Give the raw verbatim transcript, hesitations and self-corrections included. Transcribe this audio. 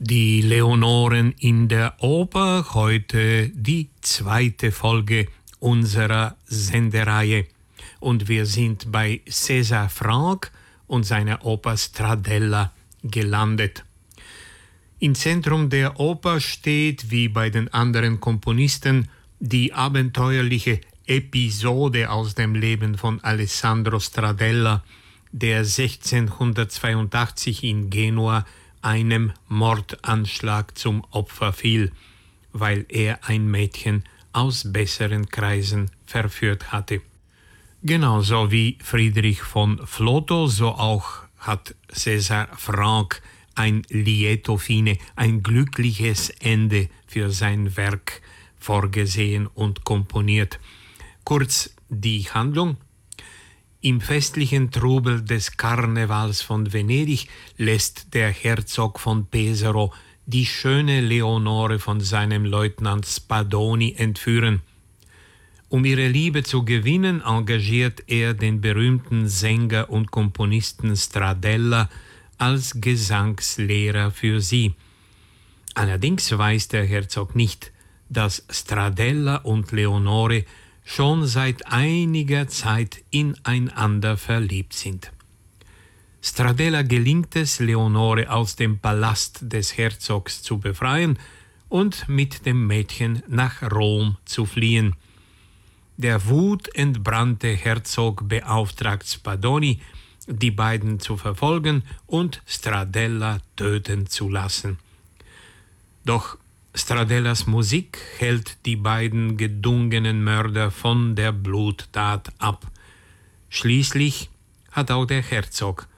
Die Leonoren in der Oper, heute die zweite Folge unserer Sendereihe. Und wir sind bei César Franck und seiner Oper Stradella gelandet. Im Zentrum der Oper steht, wie bei den anderen Komponisten, die abenteuerliche Episode aus dem Leben von Alessandro Stradella, der sechzehnhundertzweiundachtzig in Genua einem Mordanschlag zum Opfer fiel, weil er ein Mädchen aus besseren Kreisen verführt hatte. Genauso wie Friedrich von Flotow, so auch hat César Franck ein lieto fine, ein glückliches Ende für sein Werk vorgesehen und komponiert. Kurz die Handlung. Im festlichen Trubel des Karnevals von Venedig lässt der Herzog von Pesaro die schöne Leonore von seinem Leutnant Spadoni entführen. Um ihre Liebe zu gewinnen, engagiert er den berühmten Sänger und Komponisten Stradella als Gesangslehrer für sie. Allerdings weiß der Herzog nicht, dass Stradella und Leonore schon seit einiger Zeit ineinander verliebt sind. Stradella gelingt es, Leonore aus dem Palast des Herzogs zu befreien und mit dem Mädchen nach Rom zu fliehen. Der wutentbrannte Herzog beauftragt Spadoni, die beiden zu verfolgen und Stradella töten zu lassen. Doch Stradellas Musik hält die beiden gedungenen Mörder von der Bluttat ab. Schließlich hat auch der Herzog